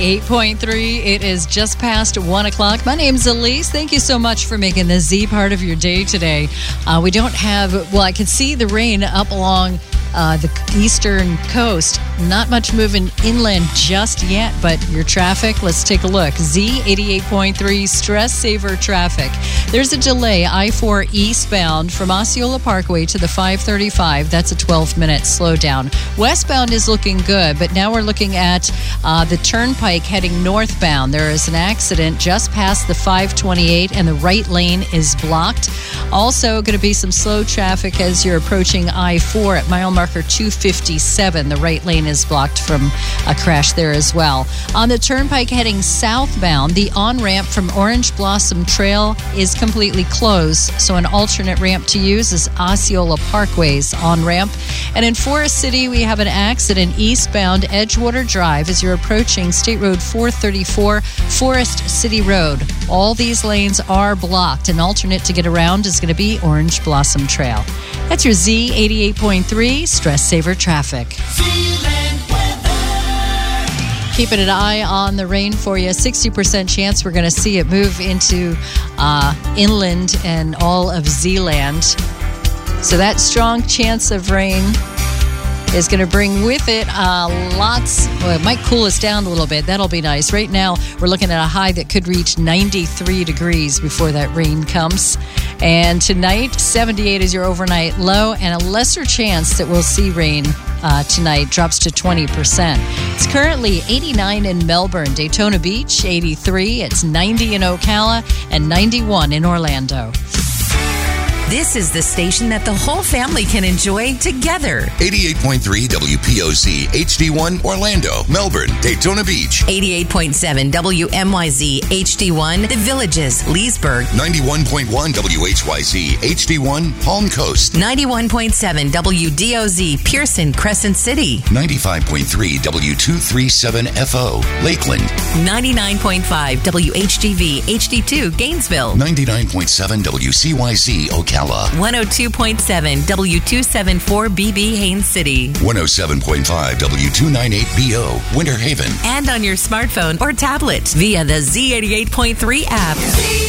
88.3. It is just past 1 o'clock. My name's Elise. Thank you so much for making the Z part of your day today. We don't have, I can see the rain up along the eastern coast. Not much moving inland just yet, but your traffic, let's take a look. Z88.3 stress saver traffic. There's a delay, I-4 eastbound from Osceola Parkway to the 535. That's a 12-minute slowdown. Westbound is looking good, but now we're looking at the turnpike heading northbound. There is an accident just past the 528, and the right lane is blocked. Also going to be some slow traffic as you're approaching I-4 at mile marker 257. The right lane is blocked from a crash there as well. On the turnpike heading southbound, the on-ramp from Orange Blossom Trail is completely closed, so an alternate ramp to use is Osceola Parkway's on-ramp. And in Forest City, we have an accident eastbound Edgewater Drive as you're approaching State Road 434, Forest City Road. All these lanes are blocked. An alternate to get around is going to be Orange Blossom Trail. That's your Z88.3 Stress Saver Traffic. Keeping an eye on the rain for you. 60% chance we're going to see it move into inland and all of Zealand. So that strong chance of rain is going to bring with it it might cool us down a little bit. That'll be nice. Right now, we're looking at a high that could reach 93 degrees before that rain comes. And tonight, 78 is your overnight low, and a lesser chance that we'll see rain tonight drops to 20%. It's currently 89 in Melbourne, Daytona Beach, 83. It's 90 in Ocala and 91 in Orlando. This is the station that the whole family can enjoy together. 88.3 WPOZ HD1 Orlando, Melbourne, Daytona Beach. 88.7 WMYZ HD1 The Villages, Leesburg. 91.1 WHYZ HD1 Palm Coast. 91.7 WDOZ Pearson, Crescent City. 95.3 W237FO Lakeland. 99.5 WHGV HD2 Gainesville. 99.7 WCYZ Ocala. 102.7 W274BB Haines City. 107.5 W298BO Winter Haven. And on your smartphone or tablet via the Z88.3 app.